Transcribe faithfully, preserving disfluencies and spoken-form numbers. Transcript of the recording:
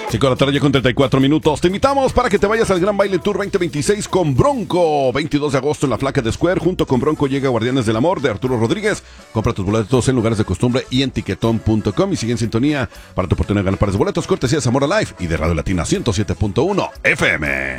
cinco de la tarde con treinta y cuatro minutos. Te invitamos para que te vayas al Gran Baile Tour veinte veintiséis con Bronco. veintidós de agosto en la Flaca de Square. Junto con Bronco llega Guardianes del Amor de Arturo Rodríguez. Compra tus boletos en lugares de costumbre y en tiquetón punto com. Y sigue en sintonía para tu oportunidad de ganar pares de boletos. Cortesía de Zamora Live y de Radio Latina ciento siete punto uno F M.